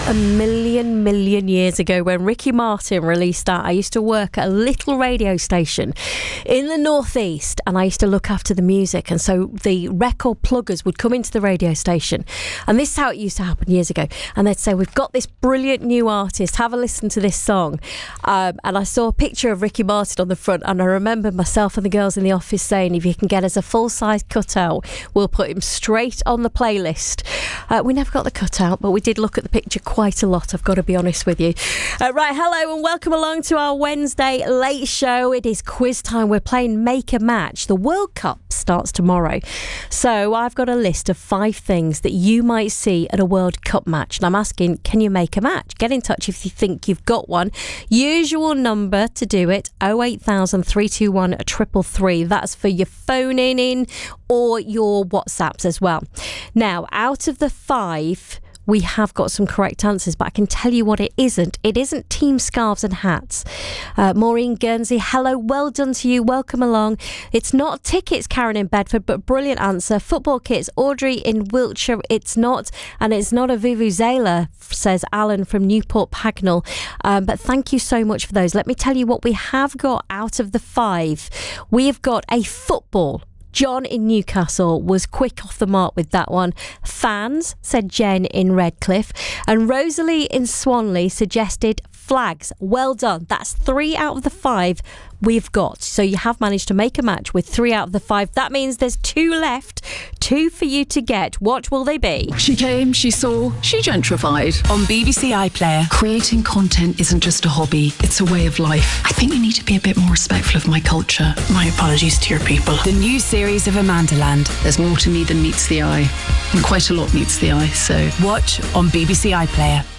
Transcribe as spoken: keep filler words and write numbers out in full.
a million, million years ago when Ricky Martin released that. I used to work at a little radio station in the northeast, and I used to look after the music, and so the record pluggers would come into the radio station, and this is how it used to happen years ago, and they'd say, we've got this brilliant new artist, have a listen to this song. Um, and I saw a picture of Ricky Martin on the front, and I remember myself and the girls in the office saying, if you can get us a full-size cutout, we'll put him straight on the playlist. Uh, we never got the cutout, but we did look at the picture quite a lot, I've got to be honest with you. Uh, right, hello and welcome along to our Wednesday late show. It is quiz time. We're playing Make a Match. The World Cup starts tomorrow, so I've got a list of five things that you might see at a World Cup match, and I'm asking, can you make a match? Get in touch if you think you've got one. Usual number to do it, oh eight thousand, three two one, three three three. That's for your phoning in or your WhatsApps as well. Now, out of the five, we have got some correct answers, but I can tell you what it isn't. It isn't team scarves and hats. Uh, Maureen Guernsey, hello, well done to you, welcome along. It's not tickets, Karen in Bedford, but brilliant answer. Football kits, Audrey in Wiltshire, it's not, and it's not a vuvuzela, says Alan from Newport Pagnell. Um, but thank you so much for those. Let me tell you what we have got out of the five. We have got a football. John in Newcastle was quick off the mark with that one. Fans, said Jen in Redcliffe. And Rosalie in Swanley suggested flags. Well done. That's three out of the five we've got. So you have managed to make a match with three out of the five. That means there's two left. Two for you to get. What will they be? She came, she saw, she gentrified. On B B C iPlayer. Creating content isn't just a hobby, it's a way of life. I think we need to be a bit more respectful of my culture. My apologies to your people. The new series of Amandaland. There's more to me than meets the eye. And quite a lot meets the eye, so... Watch on B B C iPlayer.